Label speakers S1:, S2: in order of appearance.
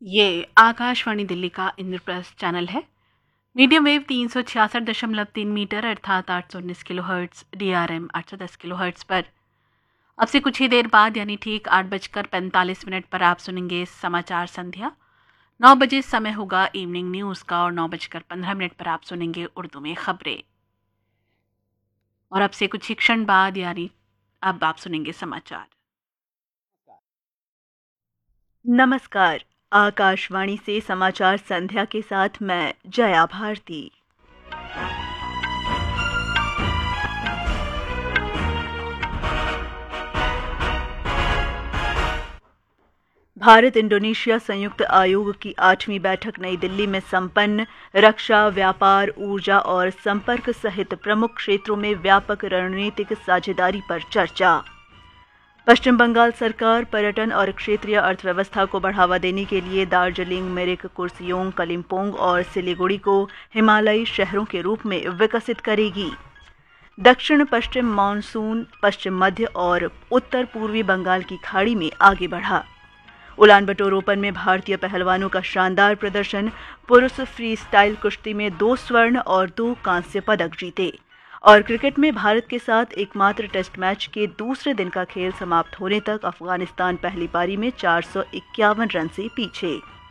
S1: ये आकाशवाणी दिल्ली का इंद्रप्रस्थ चैनल है। मीडियम वेव 366.3 मीटर अर्थात 819 kilo hertz, DRM 810 kilo hertz पर अब से कुछ ही देर बाद यानी ठीक 8:45 पर आप सुनेंगे समाचार संध्या। 9 बजे समय होगा इवनिंग न्यूज़ का और 9:15 पर आप सुनेंगे उर्दू में खबरें। और अब से कुछ ही क्षण बाद यानी अब आप सुनेंगे समाचार।
S2: नमस्कार, आकाशवाणी से समाचार संध्या के साथ मैं जया भारती। भारत इंडोनेशिया संयुक्त आयोग की 8वीं बैठक नई दिल्ली में संपन्न। रक्षा, व्यापार, ऊर्जा और संपर्क सहित प्रमुख क्षेत्रों में व्यापक रणनीतिक साझेदारी पर चर्चा। पश्चिम बंगाल सरकार पर्यटन और क्षेत्रीय अर्थव्यवस्था को बढ़ावा देने के लिए दार्जिलिंग, मिरिक, कुर्सियोंग, कलिम्पोंग और सिलीगुड़ी को हिमालयी शहरों के रूप में विकसित करेगी। दक्षिण पश्चिम मानसून पश्चिम मध्य और उत्तर पूर्वी बंगाल की खाड़ी में आगे बढ़ा। उलान बटोर ओपन में भारतीय पहलवानों का शानदार प्रदर्शन। पुरुष फ्री स्टाइल कुश्ती में 2 स्वर्ण और 2 कांस्य पदक जीते। और क्रिकेट में भारत के साथ एकमात्र टेस्ट मैच के दूसरे दिन का खेल समाप्त होने तक अफगानिस्तान पहली पारी में 451 रन से पीछे।